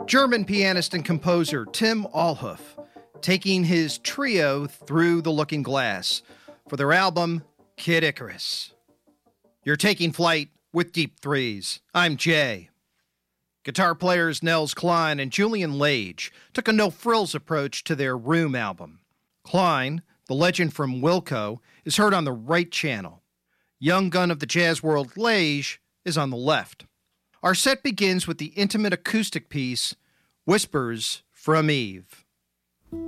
German pianist and composer Tim Allhoff, taking his trio through the looking glass for their album, Kid Icarus. You're taking flight with Deep Threes. I'm Jay. Guitar players Nels Cline and Julian Lage took a no-frills approach to their Room album. Cline, the legend from Wilco, is heard on the right channel. Young gun of the jazz world Lage is on the left. Our set begins with the intimate acoustic piece, Whispers from Eve.